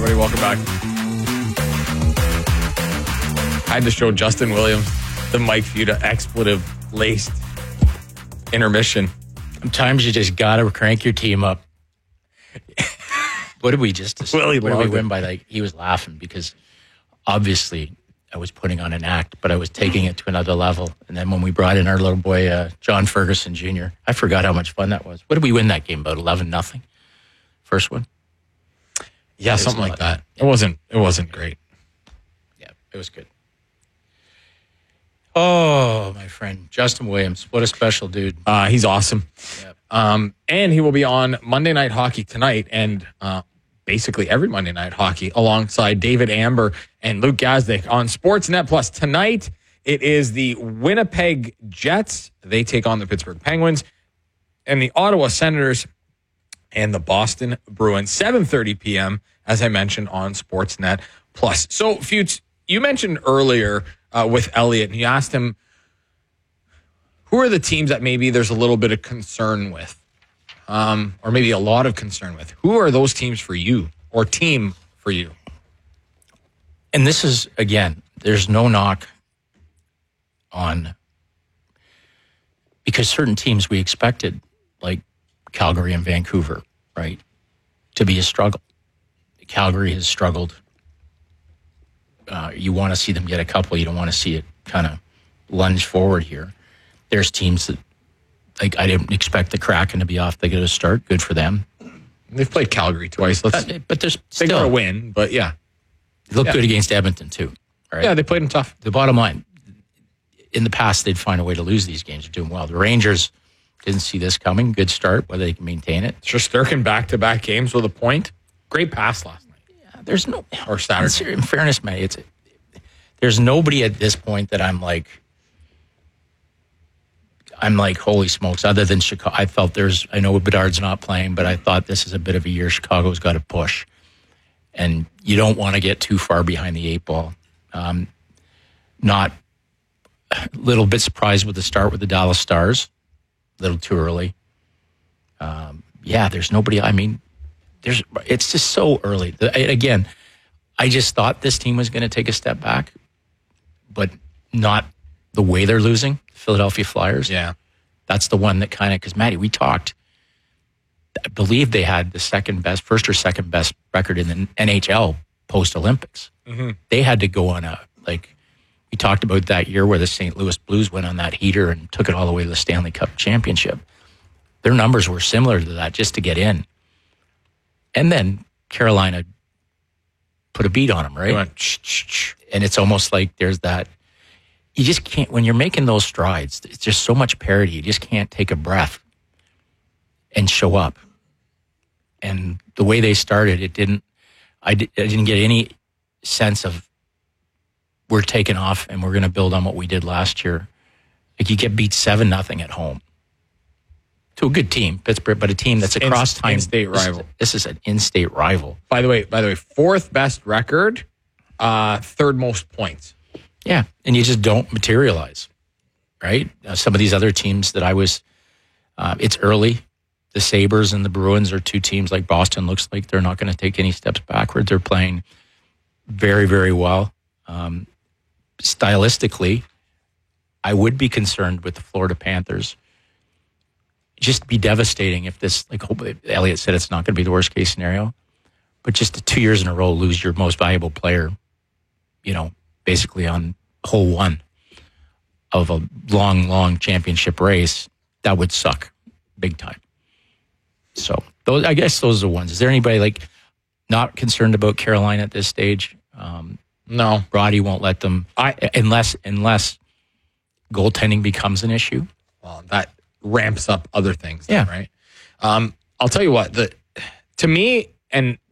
everybody. Welcome back. I had to show Justin Williams the Mike Futa expletive-laced intermission. Sometimes you just got to crank your team up. What did we just Willie what did we loved win it. by? Like, he was laughing because obviously I was putting on an act, but I was taking it to another level. And then when we brought in our little boy, John Ferguson Jr., I forgot how much fun that was. What did we win that game? About 11-0? First one? Yeah, something like that. It wasn't great. Yeah, it was good. Oh, my friend, Justin Williams. What a special dude. He's awesome. Yep. And he will be on Monday Night Hockey tonight and basically every Monday Night Hockey alongside David Amber and Luke Gazdick on Sportsnet Plus. Tonight, it is the Winnipeg Jets. They take on the Pittsburgh Penguins and the Ottawa Senators and the Boston Bruins. 7:30 p.m., as I mentioned, on Sportsnet Plus. So, Futes, you mentioned earlier with Elliot, and you asked him, who are the teams that maybe there's a little bit of concern with, or maybe a lot of concern with? Who are those teams for you, or team for you? And this is, again, there's no knock on, because certain teams we expected, like Calgary and Vancouver, right, to be a struggle. Calgary has struggled. You want to see them get a couple. You don't want to see it kind of lunge forward here. There's teams that, like, I didn't expect the Kraken to be off. They get a start. Good for them. They've played Calgary twice. But there's They got still a win, but yeah. They look good against Edmonton too. Right? Yeah, they played them tough. The bottom line, in the past, they'd find a way to lose these games. They're doing well. The Rangers didn't see this coming. Good start, whether they can maintain it. Shesterkin back-to-back games with a point. Great pass last night. Yeah, there's no... Or Saturday. In fairness, Matty, there's nobody at this point that I'm like, holy smokes, other than Chicago. I felt I know Bedard's not playing, but I thought this is a bit of a year Chicago's got to push. And you don't want to get too far behind the eight ball. Not a little bit surprised with the start with the Dallas Stars. A little too early. There's nobody. I mean, it's just so early. Again, I just thought this team was going to take a step back, but not the way they're losing. Philadelphia Flyers. Yeah. That's the one that kind of, because Matty, we talked, I believe they had the first or second best record in the NHL post-Olympics. Mm-hmm. They had to go on we talked about that year where the St. Louis Blues went on that heater and took it all the way to the Stanley Cup championship. Their numbers were similar to that just to get in. And then Carolina put a beat on them, right? And it's almost like there's that, you just can't, when you're making those strides, it's just so much parity. You just can't take a breath and show up. And the way they started, I didn't get any sense of we're taking off and we're going to build on what we did last year. Like, you get beat 7-0 at home to a good team, Pittsburgh, but a team that's across time. In-state rival. This is an in-state rival. By the way, fourth best record, third most points. Yeah, and you just don't materialize, right? Some of these other teams that it's early. The Sabres and the Bruins are two teams like Boston. Looks like they're not going to take any steps backward. They're playing very, very well. Stylistically, I would be concerned with the Florida Panthers. Just be devastating if this, like Elliot said, it's not going to be the worst case scenario, but just 2 years in a row, lose your most valuable player, basically on hole one of a long, long championship race, that would suck big time. So I guess those are the ones. Is there anybody not concerned about Carolina at this stage? No. Roddy won't let them, unless goaltending becomes an issue. Well, that ramps up other things, yeah. Right? I'll tell you what, to me, and